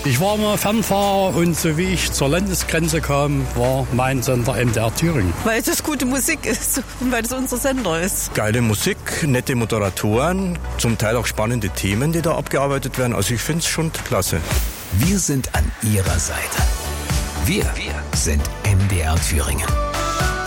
Ich war mal Fernfahrer und so wie ich zur Landesgrenze kam, war mein Sender MDR Thüringen. Weil es gute Musik ist und weil es unser Sender ist. Geile Musik, nette Moderatoren, zum Teil auch spannende Themen, die da abgearbeitet werden. Also ich finde es schon klasse. Wir sind an Ihrer Seite. Wir sind MDR Thüringen.